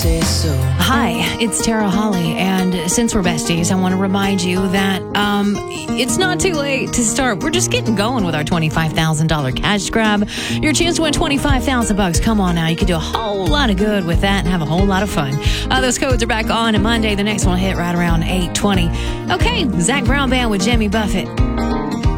say so. Hi, it's Tara Holly, and since we're besties, I want to remind you that it's not too late to start. We're just getting going with our $25,000 cash grab. Your chance to win $25,000. Come on now, you can do a whole lot of good with that and have a whole lot of fun. Those codes are back on Monday. The next one will hit right around 8:20. Okay, Zach Brown Band with Jimmy Buffett.